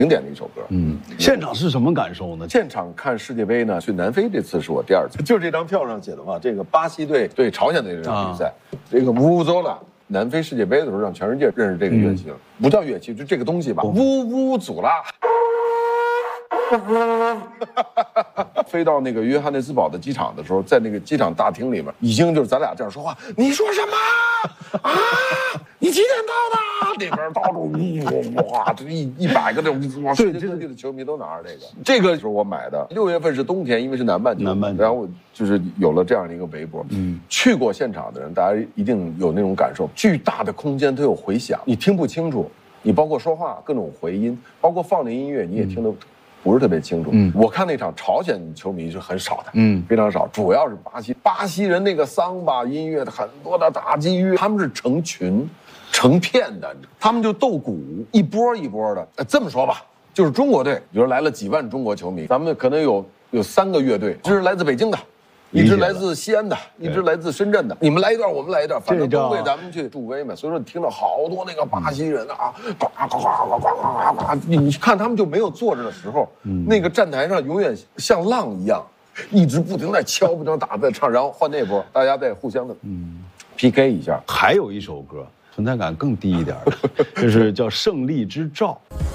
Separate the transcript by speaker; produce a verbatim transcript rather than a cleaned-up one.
Speaker 1: 经典的一首歌。
Speaker 2: 嗯，现场是什么感受呢？
Speaker 1: 现场看世界杯呢，去南非这次是我第二次，就是这张票上写的嘛，这个巴西队对朝鲜队这场比赛，啊、这个乌乌佐拉。南非世界杯的时候，让全世界认识这个乐器了，嗯、不叫乐器，就这个东西吧。乌乌祖拉，飞到那个约翰内斯堡的机场的时候，在那个机场大厅里面，已经就是咱俩这样说话。你说什么啊？你几点到的？那边到处哇，这一一百个这种哇，世界各地的球迷都拿着这个。这个是我买的，六月份是冬天，因为是南半球，
Speaker 2: 南半球，
Speaker 1: 然后我就是有了这样的一个围脖。嗯，去过现场的人，大家一定有那种感受，巨大的空间它有回响，你听不清楚，你包括说话各种回音，包括放的音乐你也听得。嗯不是特别清楚。嗯，我看那场朝鲜球迷是很少的，嗯，非常少，主要是巴西。巴西人那个桑巴音乐的很多的打击乐，他们是成群、成片的，他们就斗鼓，一波一波的。呃，这么说吧，就是中国队，比如来了几万中国球迷，咱们可能有有三个乐队，一支来自北京的。一支来自西安的，一支来自深圳的，你们来一段，我们来一段，反正都为咱们去助威嘛。所以说，你听到好多那个巴西人啊，呱呱呱呱呱呱呱呱，你看他们就没有坐着的时候，那个站台上永远像浪一样，一直不停在敲，不停打，在唱，然后换那波，大家再互相的嗯 P K 一下。
Speaker 2: 还有一首歌存在感更低一点的，就是叫《胜利之兆》。